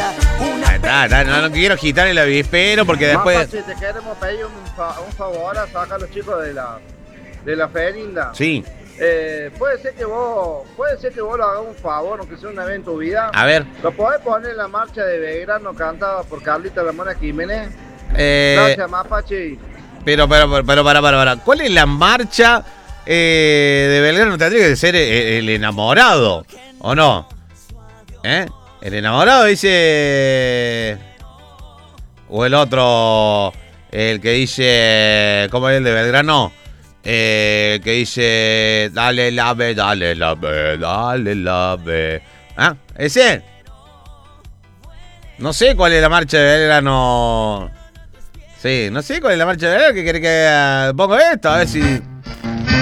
No quiero quitar el avispero porque después... Si te queremos pedir un favor a sacar a los chicos de la Ferinda. Sí. Puede ser que vos lo hagas un favor, aunque sea una vez en tu vida. A ver. ¿Lo podés poner en la marcha de Belgrano cantada por Carlita La Mona Jiménez? Gracias, Mapache. Pero, para. ¿Cuál es la marcha de Belgrano? Tendría que ser el enamorado, ¿o no? El enamorado dice... O el otro, el que dice... ¿Cómo es el de Belgrano? Que dice... Dale la B. ¿Ah? ¿Ese? No sé cuál es la marcha de Belgrano. Sí, no sé cuál es la marcha de Belgrano. ¿Qué querés que pongo esto? A ver si...